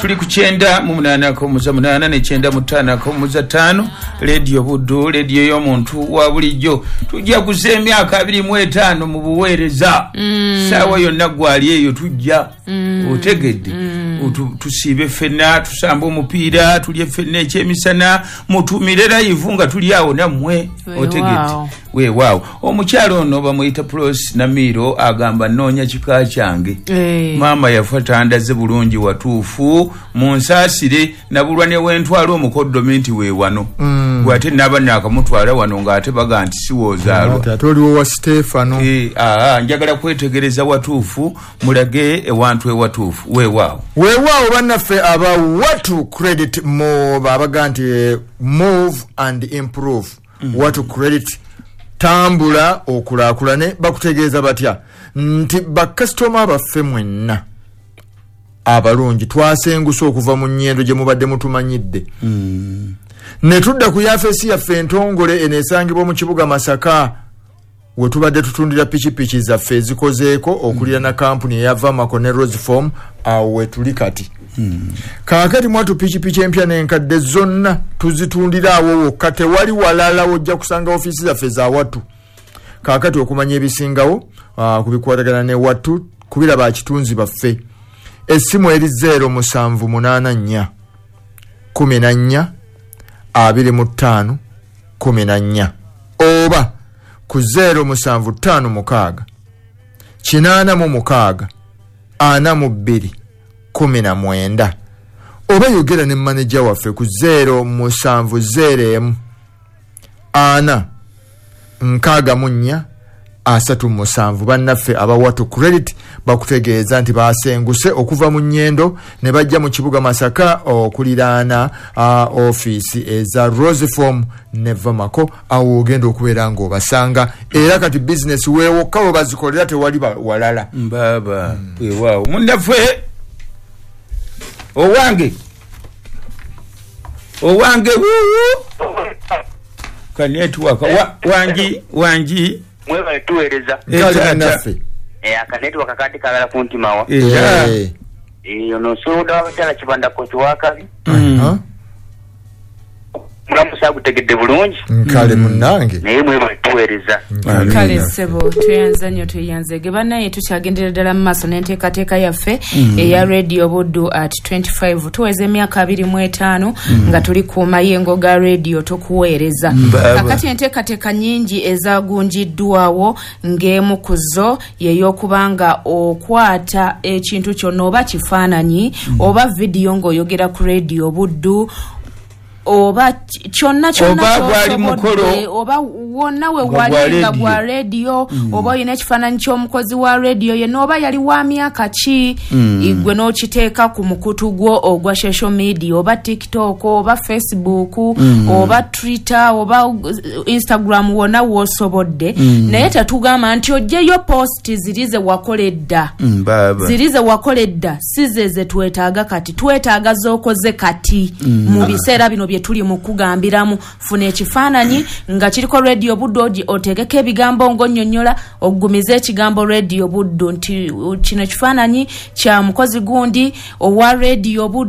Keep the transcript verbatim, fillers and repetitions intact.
tuli ku kyenda mu munana ko muza munana ne kyenda mutana ko muza tano radio Buddu radio y'omuntu wa bulijjo tujja kuzemya akabiri mu etano mu buweereza mm. sawa yonna gwali eyo tujja mm. otegedde mm. tusibe fenna tusamba omupiira tulye fenna ekyemisana mutumire live nga tuli awo namwe otegedde we wow omukyalo ono bamuyita Pros Namiro agamba noonya kika kyange hey. Mama yafuata andaze bulungi watuufu munsasire nabulwa ne wentwalo omukoddo minti we wano mm. gwate nabana akamutwala wano ngate baga nti siwozalwa ate oliwo wa Stefano eh ah njagala kwetegereza watuufu mulage ewantu ewatuufu we wow we wow bannaffe aba watu credit mo babaga nti move and improve mm. watu credit tambula okulakulane bakutegeeza batya nti ba customer baffe mwenna abalungi twasengusa okuva mu nnyendo gye mubadde mutumanyidde mm. ne tudda ku yafesi yaffe entongole eneesangibwa mu kibuga Masaka we tubadde tutundira pikipiki zaffe ezikozeeko okulira na kampuni eyava Mako ne Roseform awo we tuli kati Hmm. Kakati mwatu pikipiki empya n'enkadde zonna tuzitundira awo wokka tewali walala wojja kusanga ofisi zaffe za watu. Kakati okumanya ebisingawo uh, kubikwatagana ne watu kubira ba kitunzi baffe. Essimu eri zero musanvu munana nnya kumi na nnya abiri mu ttaano kumi na nnya oba ku zero musanvu ttaano mukaaga kinaana mu mukaaga ana mu bbiri kumi na mwenda oba yogera ne manager waffe ku zero musanvu zero emu ana nkaaga mu nnya asatu musanvu bannaffe aba watu credit bakutegeeza nti basenguse okuva mu nnyendo ne bajja mu kibuga Masaka okuliraana uh, office eza Roseform ne Vamako awo ogenda okubeera ng'obasanga era kati business weewo kawo bazikolera tewali walala mbaba mm. Wow munnaffe owange owange wuu kanetwaka wa, wangi wangi mwewe tueleza kale naffe eh akanetwaka kati kalala kuntimawa eh eh ono soda wachala kibanda ko twakabi mhm mulamusa gutegedde bulungi kale munnange naye mwewe tueleza kale sebo tuyanza nnyo tuyanzege banaye tukyagendera ddala mu maaso n'enteekateeka yaffe eya radio Buddu at twenty-five tuweze emyaka abiri mu etaano nga tuli ku mayengo ga radio tokuweereza kakati enteekateeka nnyingi ezaagunjiddwawo ng'emu ku zo y'ey'okubanga okwata ekintu kyonna oba kifaananyi oba vidiyo ng'oyogera ku radio Buddu oba kyonna kyonna gwali mukolo oba wonna we wali nga gwa radio mm. oba yina ekifaananyi ky'omukozi wa radio ye n'oba yali wa myaka ki mm. igwe n'okiteeka ku mukutu gwo ogwa social media oba TikTok oba Facebook mm. oba Twitter oba Instagram wonna w'osobodde mm. naye tetugamba nti ojjeyo post zirize wakoledda mm, zirize wakoledda size ze twetaaga kati twetaaga z'okoze kati mm. mu biseera bino bye tuli mu kugambiramu funa ekifaananyi nga kiriko radio Buddu otegeke ebigambo ng'onnyonnyola ogumize ekigambo radio Buddu nti kino kifaananyi kya mukozi gundi owa radio Buddu